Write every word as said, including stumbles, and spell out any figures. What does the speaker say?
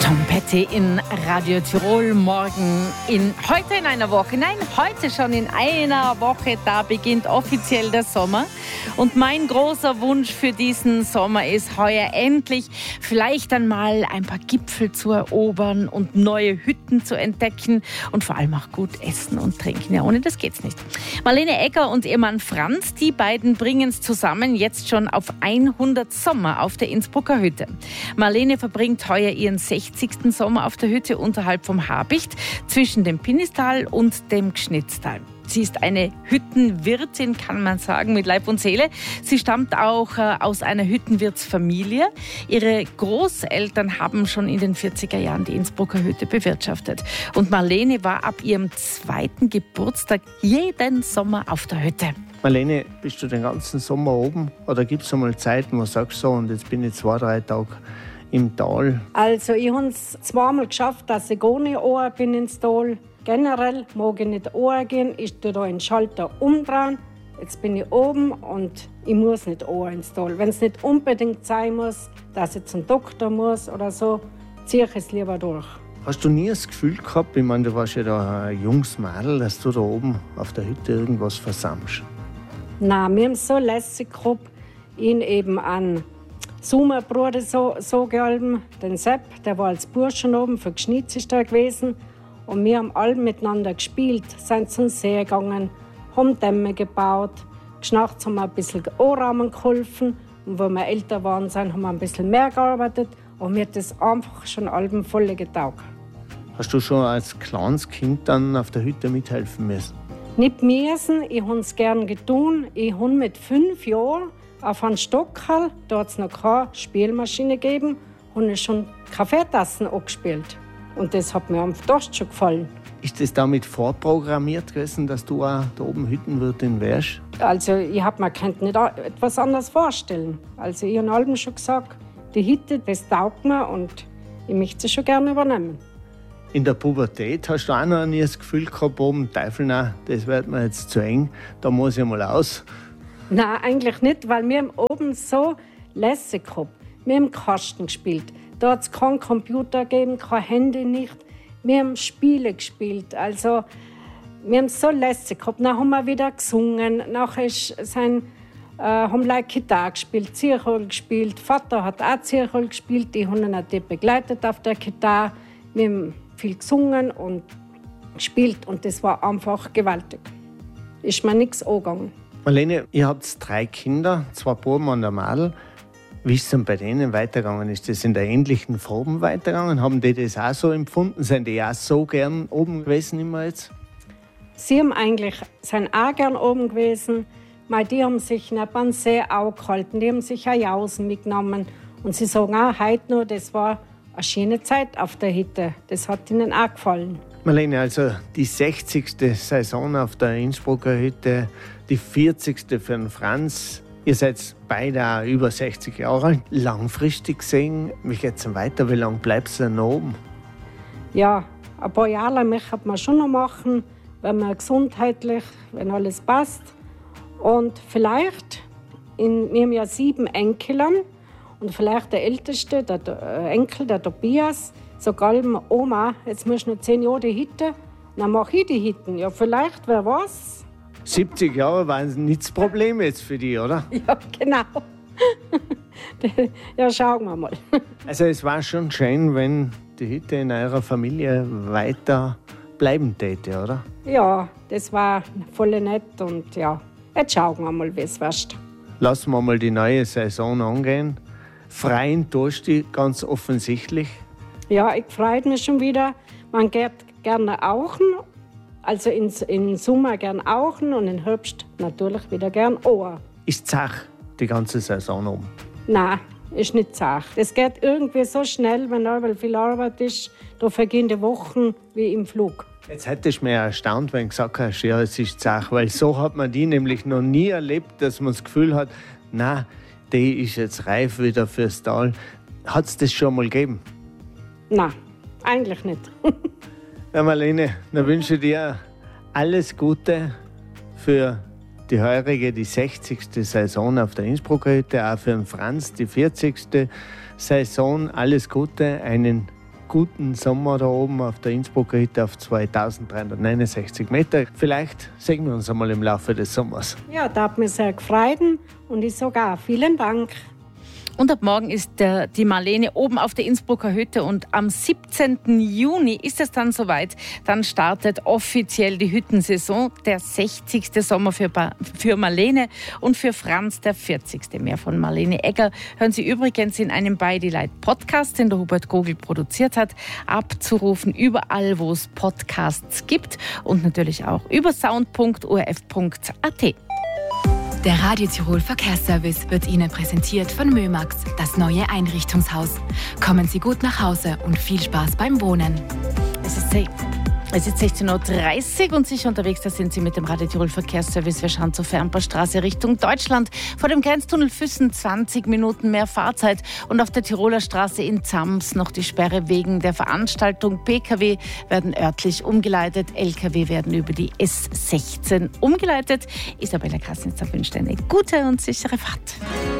Tom Petty in Radio Tirol morgen in heute in einer Woche. Nein, heute schon in einer Woche, da beginnt offiziell der Sommer. Und mein großer Wunsch für diesen Sommer ist heuer endlich vielleicht einmal ein paar Gipfel zu erobern und neue Hütten zu entdecken und vor allem auch gut essen und trinken. Ja, ohne das geht's nicht. Marlene Egger und ihr Mann Franz, die beiden bringen es zusammen jetzt schon auf hundert Sommer auf der Innsbrucker Hütte. Marlene verbringt heuer ihren sechzigsten Sommer auf der Hütte unterhalb vom Habicht zwischen dem Pinnistal und dem Gschnitztal. Sie ist eine Hüttenwirtin, kann man sagen, mit Leib und Seele. Sie stammt auch äh, aus einer Hüttenwirtsfamilie. Ihre Großeltern haben schon in den vierziger Jahren die Innsbrucker Hütte bewirtschaftet. Und Marlene war ab ihrem zweiten Geburtstag jeden Sommer auf der Hütte. Marlene, bist du den ganzen Sommer oben? Oder gibt es einmal Zeiten, wo du sagst, so, und jetzt bin ich zwei, drei Tage im Tal? Also ich habe es zweimal geschafft, dass ich gar nicht runter bin ins Tal. Generell mag ich nicht runtergehen, ich tue da den Schalter umdrehen. Jetzt bin ich oben und ich muss nicht runter ins Tal. Wenn es nicht unbedingt sein muss, dass ich zum Doktor muss oder so, ziehe ich es lieber durch. Hast du nie das Gefühl gehabt, ich meine, du warst ja da ein junges Mädel, dass du da oben auf der Hütte irgendwas versammst? Nein, wir haben es so lässig gehabt, ihn eben an Sommerbruder so, so gehalten, den Sepp, der war als Burschen oben, für Gschnitz ist er gewesen. Und wir haben alle miteinander gespielt, sind zum See gegangen, haben Dämme gebaut. Geschnachts haben wir ein bisschen Anrahmen geholfen. Und wo wir älter waren, sind, haben wir ein bisschen mehr gearbeitet. Und mir hat das einfach schon allem voll getaugt. Hast du schon als kleines Kind dann auf der Hütte mithelfen müssen? Nicht müssen, ich habe es gerne getan. Ich habe mit fünf Jahren auf einem Stockerl, da hat es noch keine Spielmaschine gegeben, habe ich schon Kaffeetassen angespielt. Und das hat mir einfach doch schon gefallen. Ist das damit vorprogrammiert gewesen, dass du auch da oben Hüttenwirtin wärst? Also ich habe mir nicht etwas anderes vorstellen. Also ich habe allem schon gesagt, die Hütte, das taugt mir und ich möchte sie schon gerne übernehmen. In der Pubertät hast du auch noch nie das Gefühl gehabt, oben Teufel, nein, das wird mir jetzt zu eng, da muss ich mal aus? Nein, eigentlich nicht, weil wir haben oben so lässig gehabt. Wir haben Kasten gespielt. Da hat es keinen Computer gegeben, kein Handy nicht. Wir haben Spiele gespielt. Also, wir haben es so lässig gehabt. Dann haben wir wieder gesungen. Nachher ist sein, äh, haben Leute Gitarre gespielt, Zirchel gespielt. Vater hat auch Zirchel gespielt. Die haben ihn natürlich begleitet auf der Gitarre. Wir haben viel gesungen und gespielt. Und das war einfach gewaltig. Ist mir nichts angegangen. Marlene, ihr habt drei Kinder, zwei Buben und ein Mädel. Wie ist es denn bei denen weitergegangen? Ist das in der ähnlichen Form weitergegangen? Haben die das auch so empfunden? Sind die auch so gern oben gewesen immer jetzt? Sie haben eigentlich, sind auch gern oben gewesen. Weil die haben sich nicht beim See auch gehalten. Die haben sich auch Jausen mitgenommen. Und sie sagen auch heute noch, das war eine schöne Zeit auf der Hütte. Das hat ihnen auch gefallen. Marlene, also die sechzigste Saison auf der Innsbrucker Hütte, die vierzigste für den Franz. Ihr seid beide auch über sechzig Jahre alt. Langfristig gesehen, wie geht es denn weiter? Wie lange bleibst du denn oben? Ja, ein paar Jahre möchte man schon noch machen, wenn man gesundheitlich, wenn alles passt. Und vielleicht, in, wir haben ja sieben Enkeln, und vielleicht der Älteste, der, der Enkel, der Tobias, sagt allem, Oma, jetzt musst du noch zehn Jahre die Hütte, dann mache ich die Hütten. Ja, vielleicht, wer weiß. siebzig Jahre waren nicht das Problem jetzt für dich, oder? Ja, genau. Ja, schauen wir mal. Also es war schon schön, wenn die Hütte in eurer Familie weiter bleiben täte, oder? Ja, das war voll nett und ja, jetzt schauen wir mal, wie es wird. Lassen wir mal die neue Saison angehen. Freien tust du ganz offensichtlich. Ja, ich freue mich schon wieder. Man geht gerne auchen. Also im Sommer gern auchen und im Herbst natürlich wieder gern Ohr. Ist zach die ganze Saison um? Nein, ist nicht zach. Es geht irgendwie so schnell, wenn überall viel Arbeit ist. Da vergehen die Wochen wie im Flug. Jetzt hättest du mich erstaunt, wenn du gesagt hast, ja, es ist zach. Weil so hat man die nämlich noch nie erlebt, dass man das Gefühl hat, na, die ist jetzt reif wieder fürs Tal. Hat es das schon mal gegeben? Nein, eigentlich nicht. Ja, Marlene, dann wünsche ich dir alles Gute für die heurige, die sechzigste Saison auf der Innsbrucker Hütte, auch für den Franz die vierzigste Saison. Alles Gute, einen guten Sommer da oben auf der Innsbrucker Hütte auf zweitausenddreihundertneunundsechzig Meter. Vielleicht sehen wir uns einmal im Laufe des Sommers. Ja, da hat mich sehr gefreut und ich sage auch vielen Dank. Und ab morgen ist der, die Marlene oben auf der Innsbrucker Hütte und am siebzehnten Juni ist es dann soweit. Dann startet offiziell die Hüttensaison, der sechzigste Sommer für, für Marlene und für Franz der vierzigste Mehr von Marlene Egger hören Sie übrigens in einem Beide Leid Podcast, den der Hubert Gogel produziert hat, abzurufen überall, wo es Podcasts gibt und natürlich auch über sound punkt o r f punkt a t. Der Radio Tirol Verkehrsservice wird Ihnen präsentiert von Mömax, das neue Einrichtungshaus. Kommen Sie gut nach Hause und viel Spaß beim Wohnen. Es ist Es ist sechzehn Uhr dreißig und sicher unterwegs, da sind Sie mit dem Radio Tirol Verkehrsservice. Wir schauen zur Fernpassstraße Richtung Deutschland. Vor dem Grenztunnel Füssen zwanzig Minuten mehr Fahrzeit und auf der Tiroler Straße in Zams noch die Sperre wegen der Veranstaltung. P K W werden örtlich umgeleitet, L K W werden über die S sechzehn umgeleitet. Isabella Kassnitzer wünscht eine gute und sichere Fahrt.